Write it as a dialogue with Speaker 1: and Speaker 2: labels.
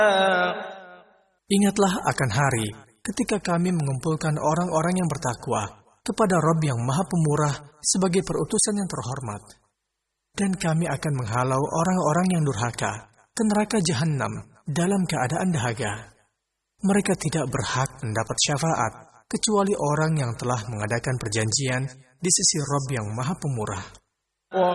Speaker 1: Ingatlah akan hari ketika kami mengumpulkan orang-orang yang bertakwa kepada Rabb yang Maha Pemurah sebagai perutusan yang terhormat. Dan kami akan menghalau orang-orang yang durhaka ke neraka Jahannam dalam keadaan dahaga. Mereka tidak berhak mendapat syafaat kecuali orang yang telah mengadakan perjanjian di sisi Rabb yang Maha Pemurah.